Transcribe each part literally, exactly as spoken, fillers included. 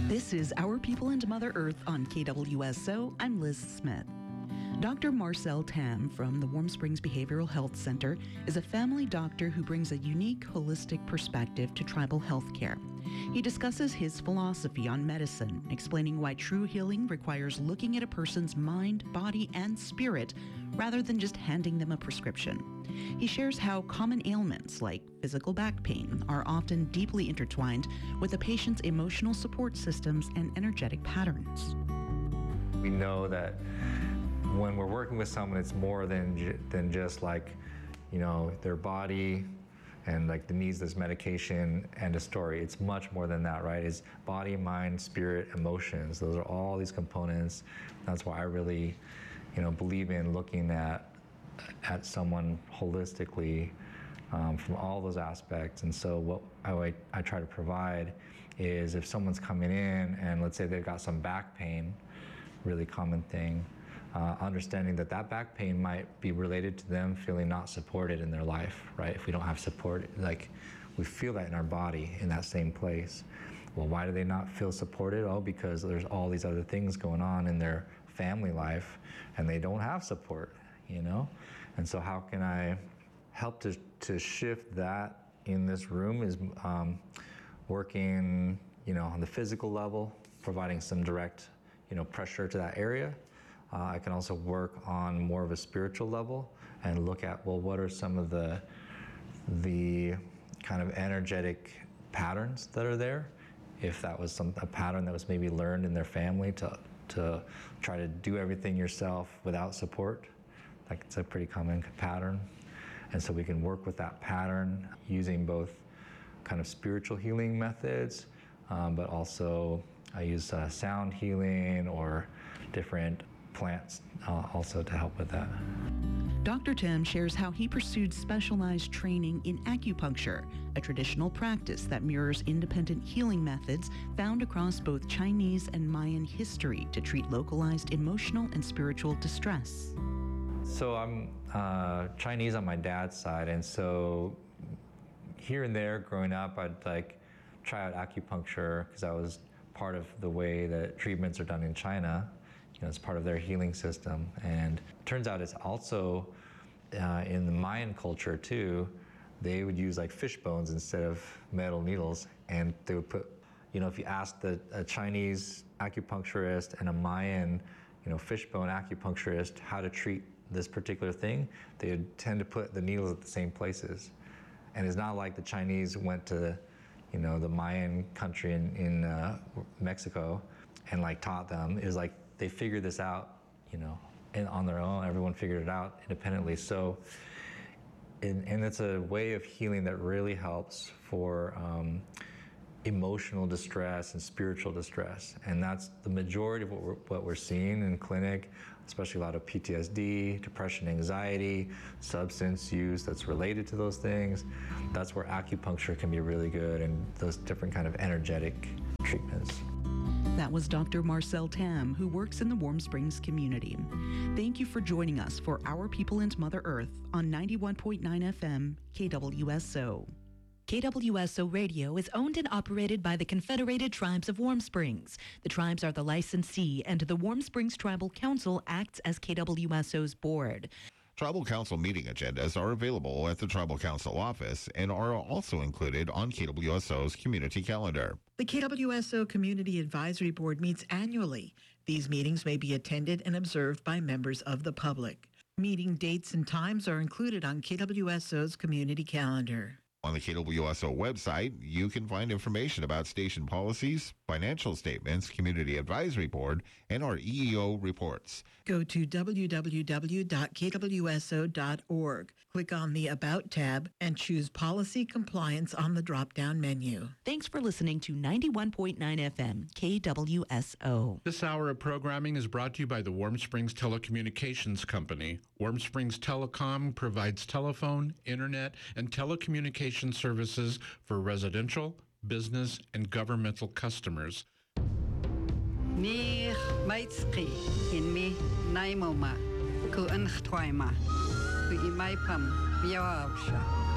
This is Our People and Mother Earth on K W S O. I'm Liz Smith. Doctor Marcel Tam from the Warm Springs Behavioral Health Center is a family doctor who brings a unique, holistic perspective to tribal health care. He discusses his philosophy on medicine, explaining why true healing requires looking at a person's mind, body, and spirit rather than just handing them a prescription. He shares how common ailments like physical back pain are often deeply intertwined with a patient's emotional support systems and energetic patterns. We know that when we're working with someone, it's more than than just like, you know, their body and like the needs this medication and a story. It's much more than that, right? It's body, mind, spirit, emotions. Those are all these components. That's why I really, you know, believe in looking at at someone holistically um, from all those aspects. And so what I, I try to provide is if someone's coming in and let's say they've got some back pain, really common thing, Uh, understanding that that back pain might be related to them feeling not supported in their life, right? If we don't have support, like we feel that in our body in that same place. Well, why do they not feel supported? Oh, because there's all these other things going on in their family life and they don't have support, you know? And so how can I help to, to shift that in this room is um, working, you know, on the physical level, providing some direct, you know, pressure to that area. Uh, I can also work on more of a spiritual level and look at, well, what are some of the the kind of energetic patterns that are there? If that was some a pattern that was maybe learned in their family to to try to do everything yourself without support, like it's a pretty common pattern. And so we can work with that pattern using both kind of spiritual healing methods, um, but also I use uh, sound healing or different plants uh, also to help with that. Doctor Tam shares how he pursued specialized training in acupuncture, a traditional practice that mirrors independent healing methods found across both Chinese and Mayan history to treat localized emotional and spiritual distress. So I'm uh, Chinese on my dad's side, and so here and there growing up, I'd like try out acupuncture because that was part of the way that treatments are done in China. You know, it's part of their healing system. And it turns out it's also uh, in the Mayan culture too, they would use like fish bones instead of metal needles. And they would put, you know, if you asked the, a Chinese acupuncturist and a Mayan, you know, fish bone acupuncturist how to treat this particular thing, they would tend to put the needles at the same places. And it's not like the Chinese went to, you know, the Mayan country in, in uh, Mexico and like taught them. It was like, they figured this out, you know, and on their own. Everyone figured it out independently. So, and, and it's a way of healing that really helps for um, emotional distress and spiritual distress. And that's the majority of what we're, what we're seeing in clinic, especially a lot of P T S D, depression, anxiety, substance use that's related to those things. That's where acupuncture can be really good and those different kind of energetic treatments. That was Doctor Marcel Tam, who works in the Warm Springs community. Thank you for joining us for Our People and Mother Earth on ninety-one point nine F M K W S O. K W S O Radio is owned and operated by the Confederated Tribes of Warm Springs. The tribes are the licensee, and the Warm Springs Tribal Council acts as K W S O's board. Tribal Council meeting agendas are available at the Tribal Council office and are also included on K W S O's community calendar. The K W S O Community Advisory Board meets annually. These meetings may be attended and observed by members of the public. Meeting dates and times are included on K W S O's community calendar. On the K W S O website, you can find information about station policies, financial statements, community advisory board, and our E E O reports. Go to w w w dot k w s o dot org. Click on the About tab and choose Policy Compliance on the drop-down menu. Thanks for listening to ninety-one point nine F M K W S O. This hour of programming is brought to you by the Warm Springs Telecommunications Company. Warm Springs Telecom provides telephone, internet, and telecommunication services for residential, business, and governmental customers. Mir maitski in me naimoma ku inchtwaima ku imaipam biawabsha.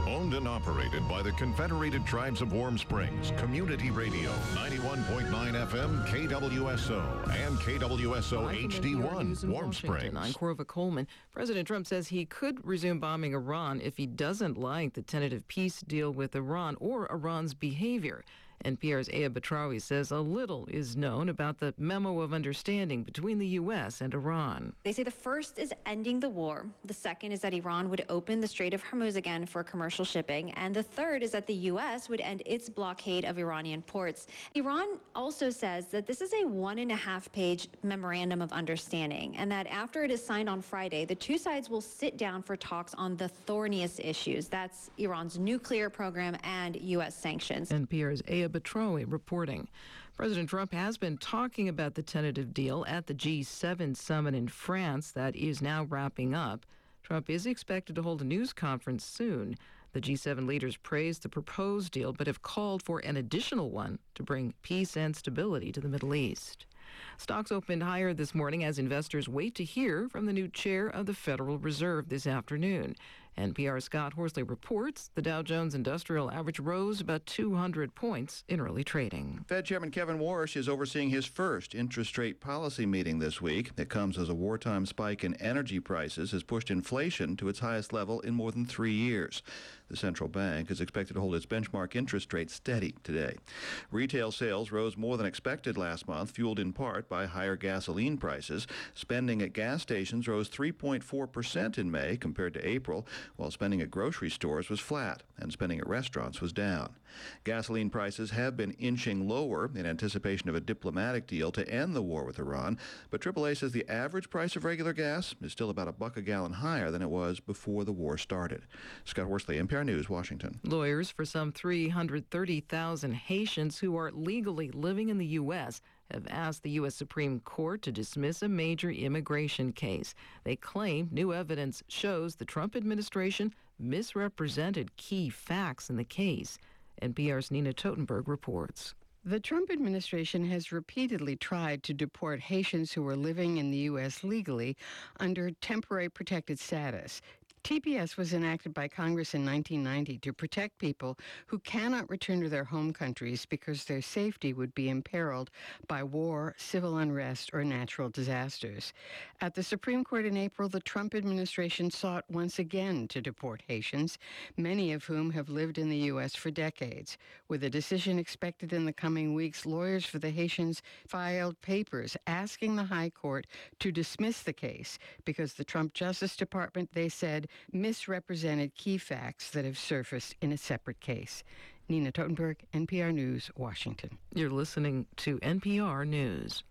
Owned and operated by the Confederated Tribes of Warm Springs, Community Radio, ninety-one point nine F M, K W S O, and K W S O H D one, Warm Springs. I'm Corva Coleman. President Trump says he could resume bombing Iran if he doesn't like the tentative peace deal with Iran or Iran's behavior. N P R's Aya Batrawi says a little is known about the memo of understanding between the U S and Iran. They say the first is ending the war. The second is that Iran would open the Strait of Hormuz again for commercial shipping. And the third is that the U S would end its blockade of Iranian ports. Iran also says that this is a one and a half page memorandum of understanding and that after it is signed on Friday, the two sides will sit down for talks on the thorniest issues. That's Iran's nuclear program and U S sanctions. N P R's Aya Batrawi reporting. President Trump has been talking about the tentative deal at the G seven summit in France that is now wrapping up. Trump is expected to hold a news conference soon. The G seven leaders praised the proposed deal but have called for an additional one to bring peace and stability to the Middle East. Stocks opened higher this morning as investors wait to hear from the new chair of the Federal Reserve this afternoon. N P R's Scott Horsley reports the Dow Jones Industrial Average rose about two hundred points in early trading. Fed Chairman Kevin Warsh is overseeing his first interest rate policy meeting this week. It comes as a wartime spike in energy prices has pushed inflation to its highest level in more than three years. The central bank is expected to hold its benchmark interest rate steady today. Retail sales rose more than expected last month, fueled in part by higher gasoline prices. Spending at gas stations rose three point four percent in May compared to April, while spending at grocery stores was flat and spending at restaurants was down. Gasoline prices have been inching lower in anticipation of a diplomatic deal to end the war with Iran, but triple A says the average price of regular gas is still about a buck a gallon higher than it was before the war started. Scott Horsley, N P R News, Washington. Lawyers for some three hundred thirty thousand Haitians who are legally living in the U S have asked the U S Supreme Court to dismiss a major immigration case. They claim new evidence shows the Trump administration misrepresented key facts in the case. N P R's Nina Totenberg reports. The Trump administration has repeatedly tried to deport Haitians who are living in the U S legally under temporary protected status. T P S was enacted by Congress in nineteen ninety to protect people who cannot return to their home countries because their safety would be imperiled by war, civil unrest, or natural disasters. At the Supreme Court in April, the Trump administration sought once again to deport Haitians, many of whom have lived in the U S for decades. With a decision expected in the coming weeks, lawyers for the Haitians filed papers asking the High Court to dismiss the case because the Trump Justice Department, they said, misrepresented key facts that have surfaced in a separate case. Nina Totenberg, N P R News, Washington. You're listening to N P R News.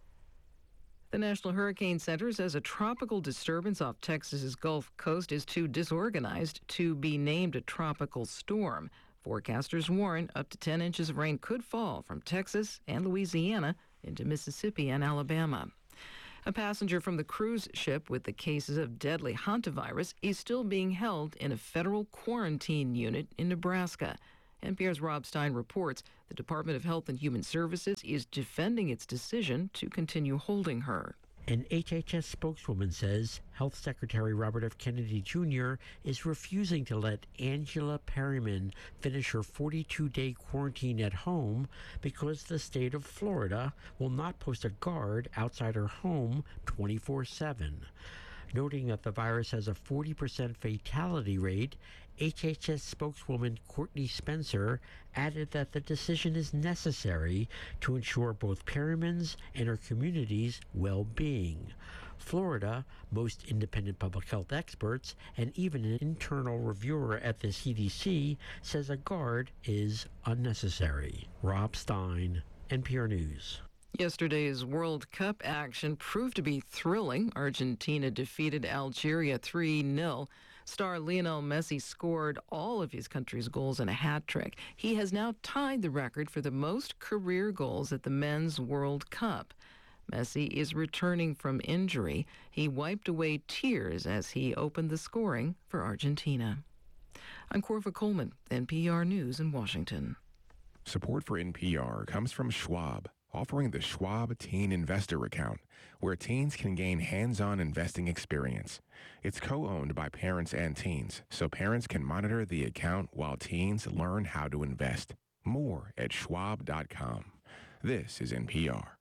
The National Hurricane Center says a tropical disturbance off Texas's Gulf Coast is too disorganized to be named a tropical storm. Forecasters warn up to ten inches of rain could fall from Texas and Louisiana into Mississippi and Alabama. A passenger from the cruise ship with the cases of deadly hantavirus is still being held in a federal quarantine unit in Nebraska. N P R's Rob Stein reports the Department of Health and Human Services is defending its decision to continue holding her. An H H S spokeswoman says Health Secretary Robert F. Kennedy Junior is refusing to let Angela Perryman finish her forty-two day quarantine at home because the state of Florida will not post a guard outside her home twenty-four seven. Noting that the virus has a forty percent fatality rate, H H S spokeswoman Courtney Spencer added that the decision is necessary to ensure both Perryman's and her community's well-being. Florida, most independent public health experts, and even an internal reviewer at the C D C says a guard is unnecessary. Rob Stein, N P R News. Yesterday's World Cup action proved to be thrilling. Argentina defeated Algeria three nil. Star Lionel Messi scored all of his country's goals in a hat trick. He has now tied the record for the most career goals at the Men's World Cup. Messi is returning from injury. He wiped away tears as he opened the scoring for Argentina. I'm Corva Coleman, N P R News in Washington. Support for N P R comes from Schwab, offering the Schwab Teen Investor Account, where teens can gain hands-on investing experience. It's co-owned by parents and teens, so parents can monitor the account while teens learn how to invest. More at schwab dot com. This is N P R.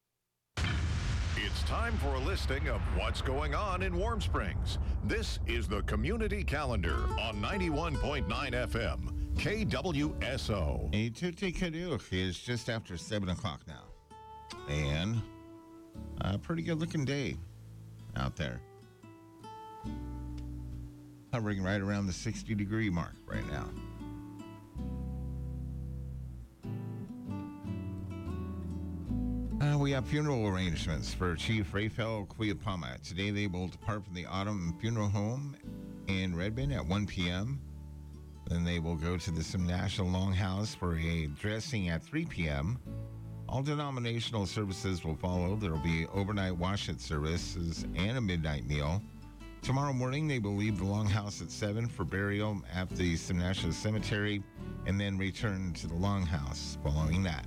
It's time for a listing of what's going on in Warm Springs. This is the Community Calendar on ninety-one point nine F M, K W S O. A Tutti Kaduk is just after seven o'clock now. And a pretty good looking day out there. Hovering right around the sixty degree mark right now. Uh, we have funeral arrangements for Chief Rafael Cuiapama. Today they will depart from the Autumn Funeral Home in Redmond at one p.m. Then they will go to the Sim National Longhouse for a dressing at three p.m. All denominational services will follow. There will be overnight wash-it services and a midnight meal. Tomorrow morning they will leave the Longhouse at seven for burial at the Sim National Cemetery and then return to the Longhouse following that.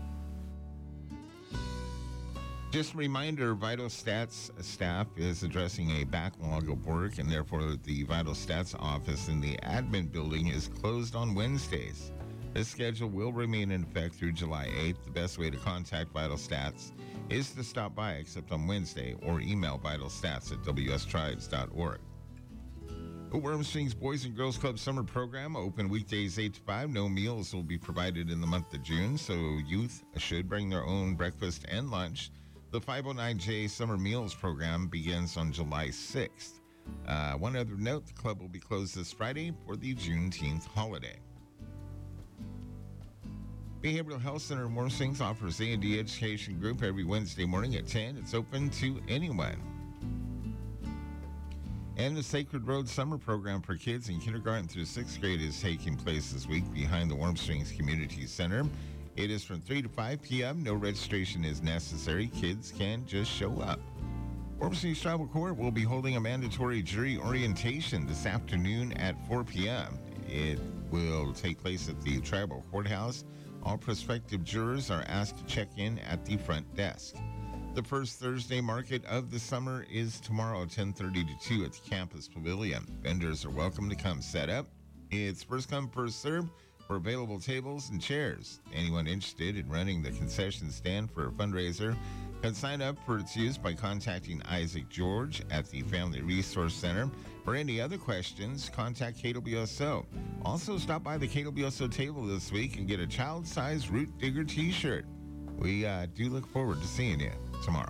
Just a reminder, Vital Stats staff is addressing a backlog of work, and therefore the Vital Stats office in the admin building is closed on Wednesdays. This schedule will remain in effect through July eighth. The best way to contact Vital Stats is to stop by, except on Wednesday, or email vitalstats at w s tribes dot org. The Warm Springs Boys and Girls Club Summer Program, open weekdays eight to five. No meals will be provided in the month of June, so youth should bring their own breakfast and lunch. The five oh nine J Summer Meals Program begins on July sixth. Uh, one other note, the club will be closed this Friday for the Juneteenth holiday. Behavioral Health Center in Warm Springs offers A and D Education Group every Wednesday morning at ten. It's open to anyone. And the Sacred Road Summer Program for kids in kindergarten through sixth grade is taking place this week behind the Warm Springs Community Center. It is from three to five p.m. No registration is necessary. Kids can just show up. Warm Springs Tribal Court will be holding a mandatory jury orientation this afternoon at four p.m. It will take place at the Tribal Courthouse. All prospective jurors are asked to check in at the front desk. The first Thursday market of the summer is tomorrow at ten thirty to two at the Campus Pavilion. Vendors are welcome to come set up. It's first come, first served for available tables and chairs. Anyone interested in running the concession stand for a fundraiser can sign up for its use by contacting Isaac George at the Family Resource Center. For any other questions, contact K W S O. Also, stop by the K W S O table this week and get a child-sized Root Digger t-shirt. We uh, do look forward to seeing you tomorrow.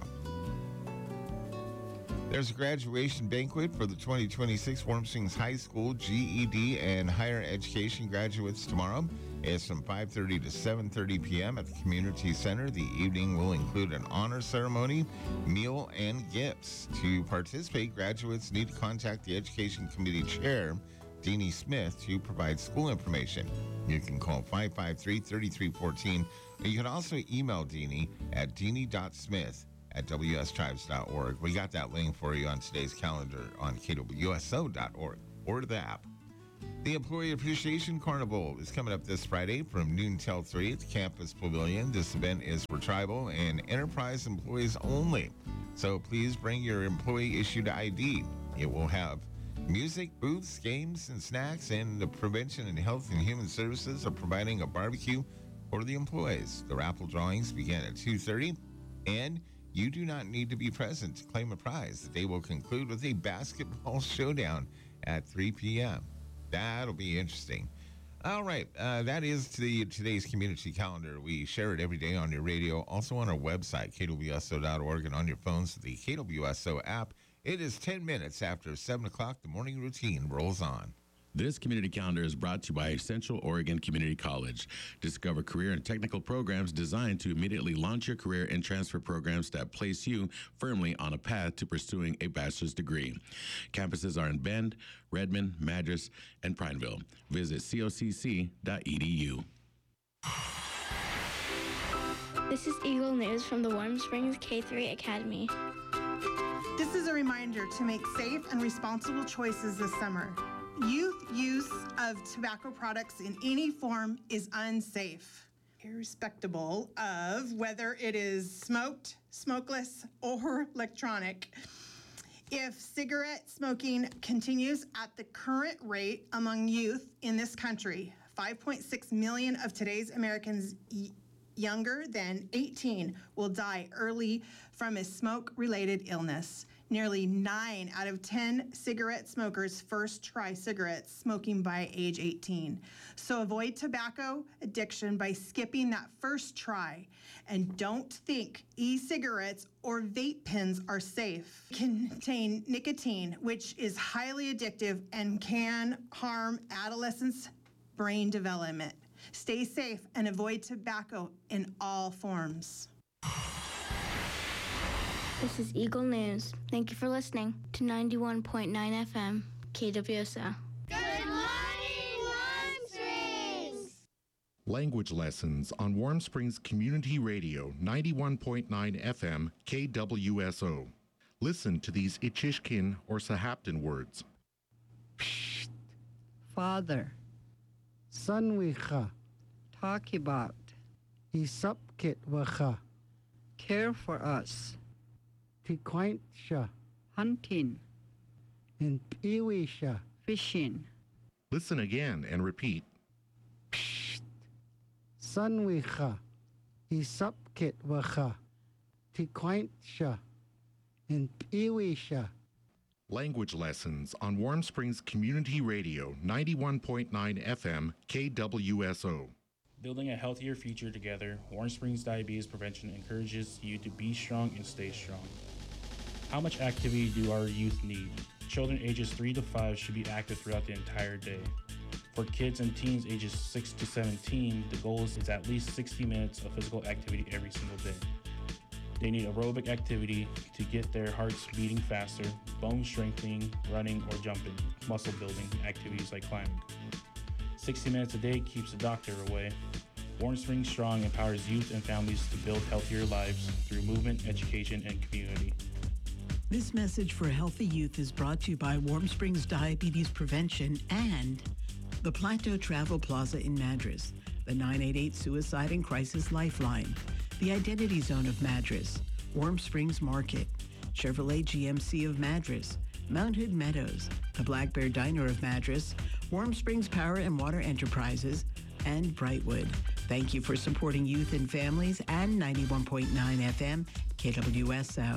There's a graduation banquet for the twenty twenty-six Warm Springs High School G E D and higher education graduates tomorrow. It's from five thirty to seven thirty p.m. at the Community Center. The evening will include an honor ceremony, meal, and gifts. To participate, graduates need to contact the Education Committee Chair, Deanie Smith, to provide school information. You can call five five three, three three one four, or you can also email Deanie at deanie dot smith at w s tribes dot org. We got that link for you on today's calendar on k w s o dot org or the app. The Employee Appreciation Carnival is coming up this Friday from noon till three at the Campus Pavilion. This event is for tribal and enterprise employees only, so please bring your employee-issued I D. It will have music, booths, games, and snacks, and the Prevention and Health and Human Services are providing a barbecue for the employees. The raffle drawings begin at two thirty, and you do not need to be present to claim a prize. The day will conclude with a basketball showdown at three p.m. That'll be interesting. All right, uh, that is the, today's community calendar. We share it every day on your radio, also on our website, k w s o dot org, and on your phones, the K W S O app. It is ten minutes after seven o'clock. The morning routine rolls on. This community calendar is brought to you by Central Oregon Community College. Discover career and technical programs designed to immediately launch your career and transfer programs that place you firmly on a path to pursuing a bachelor's degree. Campuses are in Bend, Redmond, Madras, and Prineville. Visit c o c c dot e d u. This is Eagle News from the Warm Springs K three Academy. This is a reminder to make safe and responsible choices this summer. Youth use of tobacco products in any form is unsafe. irrespective of whether it is smoked, smokeless, or electronic. If cigarette smoking continues at the current rate among youth in this country, five point six million of today's Americans y- younger than eighteen will die early from a smoke-related illness. Nearly nine out of ten cigarette smokers first try cigarettes smoking by age eighteen. So avoid tobacco addiction by skipping that first try. And don't think e-cigarettes or vape pens are safe. Contain nicotine, which is highly addictive and can harm adolescents' brain development. Stay safe and avoid tobacco in all forms. This is Eagle News. Thank you for listening to ninety-one point nine F M, K W S O. Good morning, Warm Springs! Language lessons on Warm Springs Community Radio, ninety-one point nine F M, K W S O. Listen to these Ichishkin or Sahaptin words. Psht. Father. Sanwicha. Talk about. Isapkit wacha. Care for us. Tikwaintsha. Hunting. And piwisha. Fishing. Listen again and repeat. Psht. Sanwicha. Isapkit wacha. Tikwaintsha. And piwisha. Language lessons on Warm Springs Community Radio, ninety-one point nine F M, K W S O. Building a healthier future together, Warm Springs Diabetes Prevention encourages you to be strong and stay strong. How much activity do our youth need? Children ages three to five should be active throughout the entire day. For kids and teens ages six to seventeen, the goal is at least sixty minutes of physical activity every single day. They need aerobic activity to get their hearts beating faster, bone strengthening, running or jumping, muscle building activities like climbing. sixty minutes a day keeps the doctor away. Warm Springs Strong empowers youth and families to build healthier lives through movement, education, and community. This message for healthy youth is brought to you by Warm Springs Diabetes Prevention and the Plateau Travel Plaza in Madras, the nine eight eight Suicide and Crisis Lifeline, the Identity Zone of Madras, Warm Springs Market, Chevrolet G M C of Madras, Mount Hood Meadows, the Black Bear Diner of Madras, Warm Springs Power and Water Enterprises, and Brightwood. Thank you for supporting youth and families and ninety-one point nine F M K W S O.